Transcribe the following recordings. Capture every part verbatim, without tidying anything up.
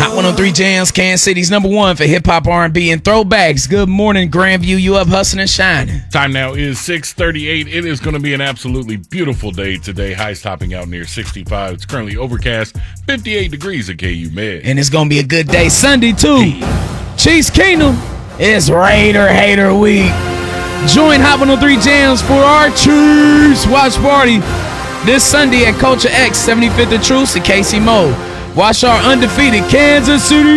Hot one oh three Jams, Kansas City's number one for hip-hop, R and B, and throwbacks. Good morning, Grandview. You up hustling and shining. Time now is six thirty-eight. It is going to be an absolutely beautiful day today. Highs topping out near sixty-five. It's currently overcast, fifty-eight degrees at K U Med. And it's going to be a good day Sunday, too. Chiefs Kingdom, it's Raider Hater Week. Join Hot one oh three Jams for our Chiefs watch party this Sunday at Culture X, seventy-fifth and Truce at K C Mo. Watch our undefeated Kansas City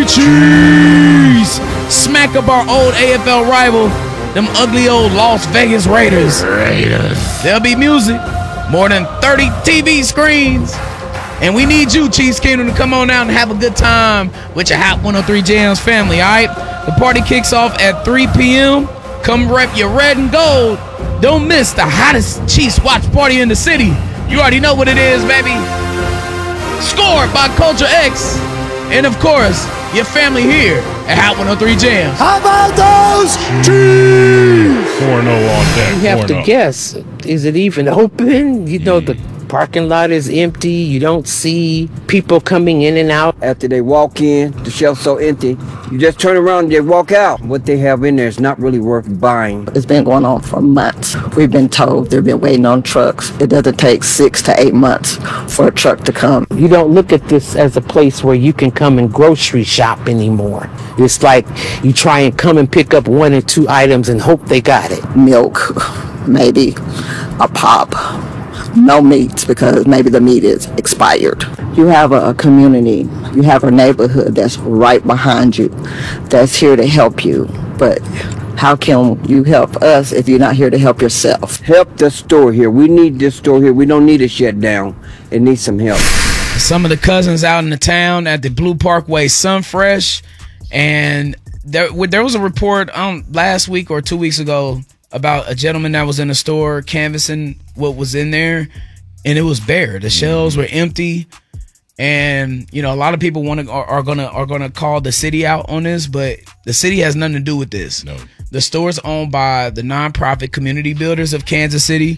Chiefs smack up our old A F L rival, them ugly old Las Vegas Raiders. Raiders. There'll be music, more than thirty T V screens, and we need you, Chiefs Kingdom, to come on out and have a good time with your Hot one oh three Jams family, all right? The party kicks off at three p.m. Come rep your red and gold. Don't miss the hottest Chiefs watch party in the city. You already know what it is, baby. Scored by Culture X. And, of course, your family here at Hot one oh three Jams. How about those Chiefs? four oh on deck. You have to guess. Is it even open? You know, the parking lot is empty. You don't see people coming in and out. After they walk in, the shelf's so empty, you just turn around and they walk out. What they have in there is not really worth buying. It's been going on for months. We've been told they've been waiting on trucks. It doesn't take six to eight months for a truck to come. You don't look at this as a place where you can come and grocery shop anymore. It's like you try and come and pick up one or two items and hope they got it. Milk, maybe a pop. No meat, because maybe the meat is expired. You have a, a community, you have a neighborhood that's right behind you, that's here to help you. But how can you help us if you're not here to help yourself? Help the store here. We need this store here. We don't need it shut down. It needs some help. Some of the cousins out in the town at the Blue Parkway Sunfresh, and there, there was a report um, last week or two weeks ago about a gentleman that was in a store canvassing what was in there, and it was bare. The shelves were empty, and you know a lot of people want to are, are gonna are gonna call the city out on this, but the city has nothing to do with this. No, the store's owned by the nonprofit Community Builders of Kansas City,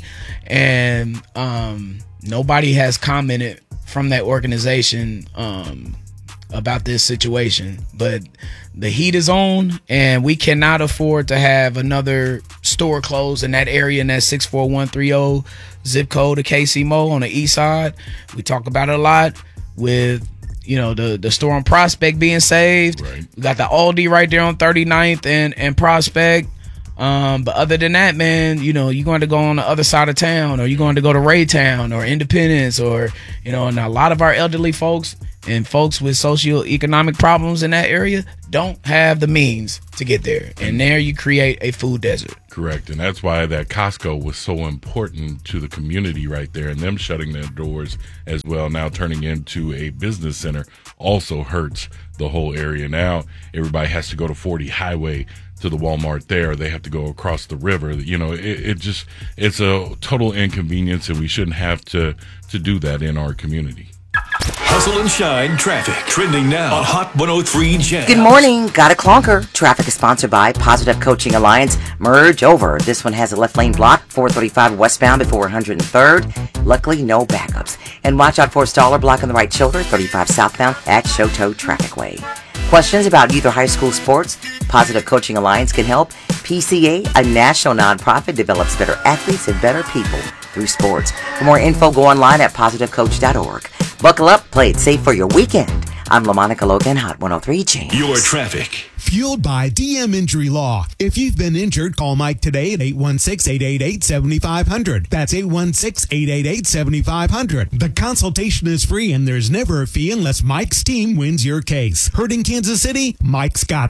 and um, nobody has commented from that organization um, about this situation, but the heat is on, and we cannot afford to have another store closed in that area, in that six four one three zero zip code of K C Mo on the east side. We talk about it a lot with, you know, the, the store on Prospect being saved. Right. We got the Aldi right there on thirty-ninth and, and Prospect. Um, but other than that, man, you know, you're going to go on the other side of town, or you're going to go to Raytown or Independence, or, you know, and a lot of our elderly folks and folks with socioeconomic problems in that area don't have the means to get there. And there you create a food desert. Correct. And that's why that Costco was so important to the community right there, and them shutting their doors as well, now turning into a business center, also hurts the whole area. Now everybody has to go to forty Highway to the Walmart there. They have to go across the river. You know, it, it just, it's a total inconvenience, and we shouldn't have to, to do that in our community. Hustle and shine traffic trending now on Hot one oh three Jams. Good morning. Got a clunker. Traffic is sponsored by Positive Coaching Alliance. Merge over. This one has a left lane block, four thirty-five westbound before one hundred third. Luckily, no backups. And watch out for a staller block on the right shoulder, thirty-five southbound at Shoto Traffic Way. Questions about youth or high school sports? Positive Coaching Alliance can help. P C A, a national nonprofit, develops better athletes and better people through sports. For more info, go online at positive coach dot org. Buckle up, play it safe for your weekend. I'm LaMonica Logan, Hot one oh three Jams. Your traffic. Fueled by D M Injury Law. If you've been injured, call Mike today at eight one six, eight eight eight, seven five zero zero. That's eight one six, eight eight eight, seven five zero zero. The consultation is free, and there's never a fee unless Mike's team wins your case. Hurting Kansas City? Mike's got